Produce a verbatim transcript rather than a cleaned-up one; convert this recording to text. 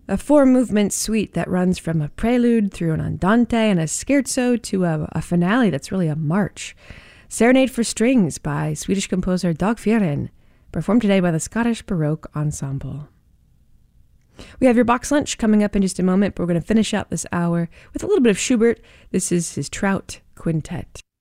A four-movement suite that runs from a prelude through an andante and a scherzo to a, a finale that's really a march. Serenade for Strings by Swedish composer Dag Fjärden, performed today by the Scottish Baroque Ensemble. We have your box lunch coming up in just a moment, but we're going to finish out this hour with a little bit of Schubert. This is his Trout Quintet.